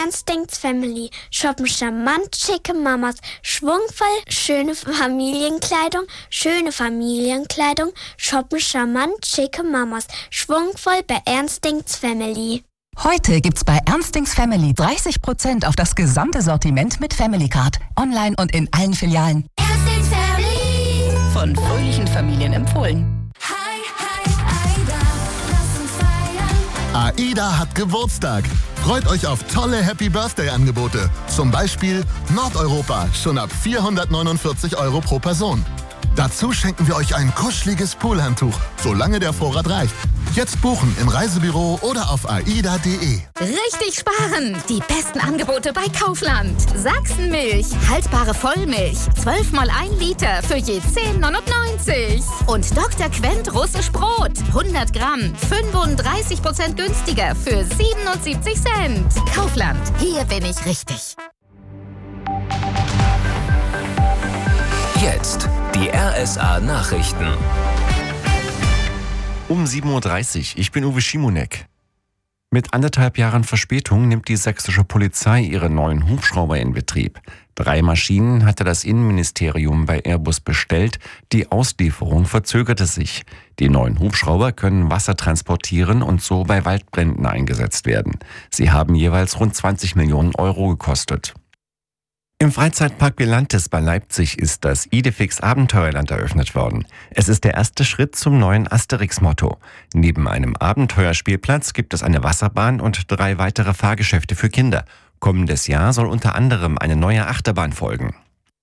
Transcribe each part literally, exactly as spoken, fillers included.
Ernst denkt's Family. Shoppen charmant, schicke Mamas. Schwungvoll, schöne Familienkleidung. Schöne Familienkleidung. Shoppen charmant, schicke Mamas. Schwungvoll bei Ernst denkt's Family. Heute gibt's bei Ernst denkt's Family dreißig Prozent auf das gesamte Sortiment mit Family Card. Online und in allen Filialen. Ernst denkt's Family. Von fröhlichen Familien empfohlen. Hi, hi, Aida, lass uns feiern. AIDA hat Geburtstag. Freut euch auf tolle Happy Birthday-Angebote. Zum Beispiel Nordeuropa, schon ab vierhundertneunundvierzig Euro pro Person. Dazu schenken wir euch ein kuscheliges Poolhandtuch, solange der Vorrat reicht. Jetzt buchen im Reisebüro oder auf aida punkt de. Richtig sparen! Die besten Angebote bei Kaufland. Sachsenmilch, haltbare Vollmilch, zwölf mal ein Liter für je zehn neunundneunzig. Und Doktor Quent russisch Brot, hundert Gramm, fünfunddreißig Prozent günstiger für siebenundsiebzig Cent. Kaufland, hier bin ich richtig. Jetzt die R S A-Nachrichten. Um sieben Uhr dreißig, ich bin Uwe Schimonek. Mit anderthalb Jahren Verspätung nimmt die sächsische Polizei ihre neuen Hubschrauber in Betrieb. Drei Maschinen hatte das Innenministerium bei Airbus bestellt, die Auslieferung verzögerte sich. Die neuen Hubschrauber können Wasser transportieren und so bei Waldbränden eingesetzt werden. Sie haben jeweils rund zwanzig Millionen Euro gekostet. Im Freizeitpark Belantis bei Leipzig ist das Idefix Abenteuerland eröffnet worden. Es ist der erste Schritt zum neuen Asterix-Motto. Neben einem Abenteuerspielplatz gibt es eine Wasserbahn und drei weitere Fahrgeschäfte für Kinder. Kommendes Jahr soll unter anderem eine neue Achterbahn folgen.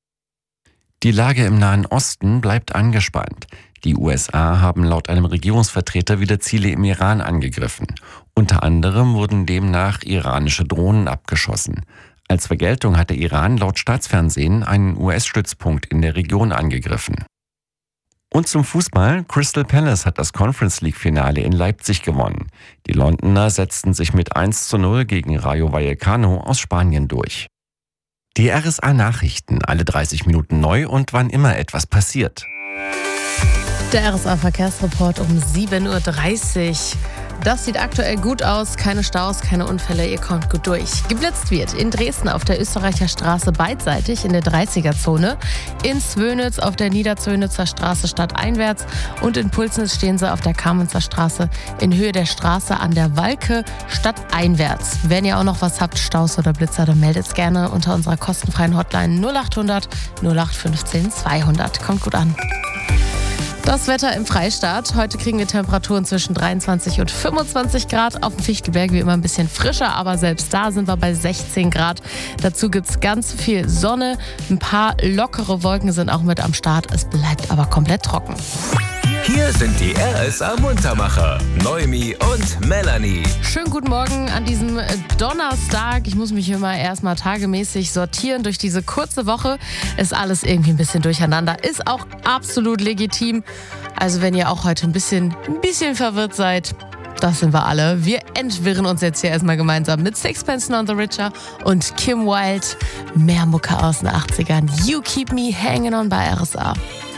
Die Lage im Nahen Osten bleibt angespannt. Die U S A haben laut einem Regierungsvertreter wieder Ziele im Iran angegriffen. Unter anderem wurden demnach iranische Drohnen abgeschossen. Als Vergeltung hatte Iran laut Staatsfernsehen einen U S-Stützpunkt in der Region angegriffen. Und zum Fußball: Crystal Palace hat das Conference League-Finale in Leipzig gewonnen. Die Londoner setzten sich mit eins zu null gegen Rayo Vallecano aus Spanien durch. Die R S A-Nachrichten, alle dreißig Minuten neu und wann immer etwas passiert. Der R S A-Verkehrsreport um sieben Uhr dreißig. Das sieht aktuell gut aus. Keine Staus, keine Unfälle, ihr kommt gut durch. Geblitzt wird in Dresden auf der Österreicher Straße beidseitig in der dreißiger-Zone. In Zwönitz auf der Niederzwönitzer Straße stadteinwärts und in Pulsnitz stehen sie auf der Kamenzer Straße in Höhe der Straße an der Walke stadteinwärts. Wenn ihr auch noch was habt, Staus oder Blitzer, dann meldet gerne unter unserer kostenfreien Hotline null acht hundert null acht fünfzehn zweihundert. Kommt gut an. Das Wetter im Freistaat. Heute kriegen wir Temperaturen zwischen dreiundzwanzig und fünfundzwanzig Grad. Auf dem Fichtelberg wie immer ein bisschen frischer, aber selbst da sind wir bei sechzehn Grad. Dazu gibt es ganz viel Sonne. Ein paar lockere Wolken sind auch mit am Start. Es bleibt aber komplett trocken. Hier sind die R S A-Muntermacher, Noemi und Melanie. Schönen guten Morgen an diesem Donnerstag. Ich muss mich immer erstmal tagemäßig sortieren durch diese kurze Woche. Ist alles irgendwie ein bisschen durcheinander. Ist auch absolut legitim. Also wenn ihr auch heute ein bisschen, ein bisschen verwirrt seid, das sind wir alle. Wir entwirren uns jetzt hier erstmal gemeinsam mit Sixpence None the Richer und Kim Wilde. Mehr Mucke aus den achtzigern. You Keep Me Hanging On bei R S A.